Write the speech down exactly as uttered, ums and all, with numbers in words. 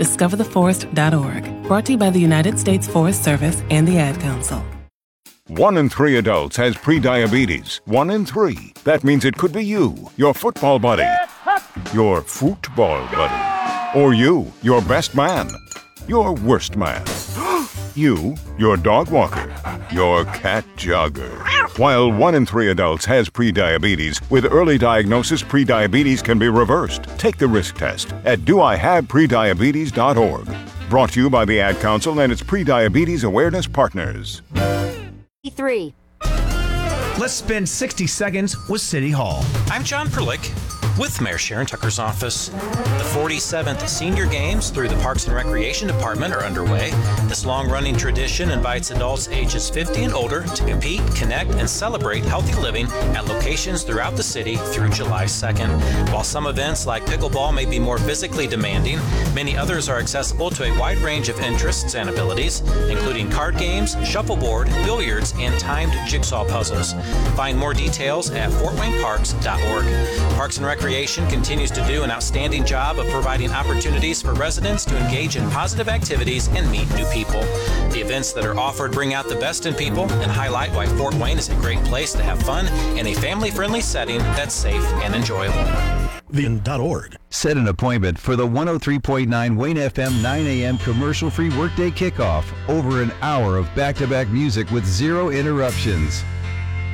discover the forest dot org. Brought to you by the United States Forest Service and the Ad Council. One in three adults has prediabetes. One in three. That means it could be you, your football buddy, your football buddy, or you, your best man, your worst man, you, your dog walker, your cat jogger. While one in three adults has prediabetes, with early diagnosis, prediabetes can be reversed. Take the risk test at do I have prediabetes dot org. Brought to you by the Ad Council and its prediabetes awareness partners. Three. Let's spend sixty seconds with City Hall. I'm John Perlick with Mayor Sharon Tucker's office. The forty-seventh Senior Games through the Parks and Recreation Department are underway. This long-running tradition invites adults ages fifty and older to compete, connect, and celebrate healthy living at locations throughout the city through July second. While some events like pickleball may be more physically demanding, many others are accessible to a wide range of interests and abilities, including card games, shuffleboard, billiards, and timed jigsaw puzzles. Find more details at fort wayne parks dot org. Parks and Recreation continues to do an outstanding job of providing opportunities for residents to engage in positive activities and meet new people. The events that are offered bring out the best in people and highlight why Fort Wayne is a great place to have fun in a family-friendly setting that's safe and enjoyable. the end dot org. Set an appointment for the one oh three point nine Wayne F M nine a.m. commercial-free workday kickoff. Over an hour of back-to-back music with zero interruptions.